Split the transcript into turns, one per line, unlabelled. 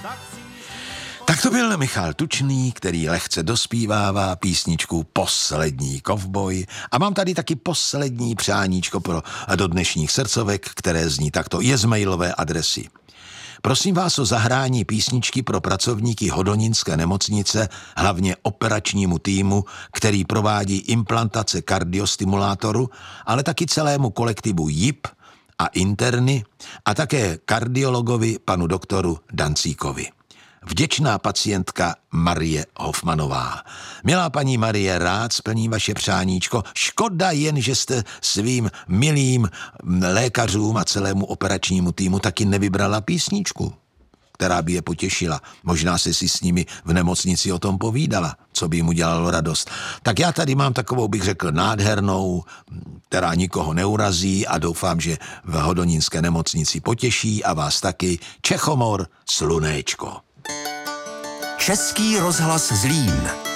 Tak to byl Michal Tučný, který lehce dospívává písničku Poslední kovboj. A mám tady taky poslední přáníčko do dnešních srdcovek, které zní takto. Je z mailové adresy. Prosím vás o zahrání písničky pro pracovníky Hodonínské nemocnice, hlavně operačnímu týmu, který provádí implantace kardiostimulátoru, ale taky celému kolektivu JIP a interny a také kardiologovi panu doktoru Dancíkovi. Vděčná pacientka Marie Hofmanová. Milá paní Marie, rád splním vaše přáníčko. Škoda jen, že jste svým milým lékařům a celému operačnímu týmu taky nevybrala písničku, která by je potěšila. Možná se si s nimi v nemocnici o tom povídala, co by jim udělalo radost. Tak já tady mám takovou, bych řekl, nádhernou, která nikoho neurazí a doufám, že v Hodonínské nemocnici potěší a vás taky. Čechomor, Slunéčko.
Český rozhlas Zlín.